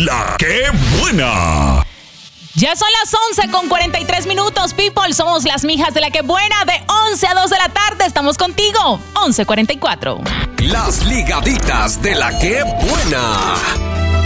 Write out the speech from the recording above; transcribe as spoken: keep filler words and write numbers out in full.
La que buena. Ya son las once con cuarenta y tres minutos, people. Somos las mijas de La que buena de once a dos de la tarde. Estamos contigo. once cuarenta y cuatro. Las ligaditas de La que buena.